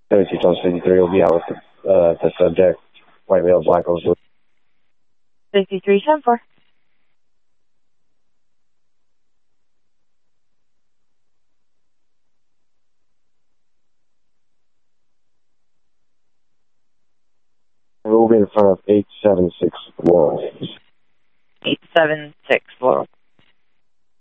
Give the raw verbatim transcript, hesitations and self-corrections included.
seventy-two plus fifty-three will be out with the, uh, the subject. White male, black over. fifty-three, ten four. We'll be in front of eight seven six Laurel. eight seven six Laurel.